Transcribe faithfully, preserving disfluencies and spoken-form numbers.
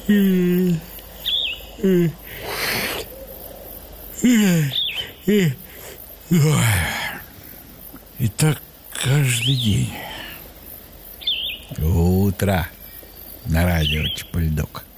И так каждый день. Утро на радио Чапольдок.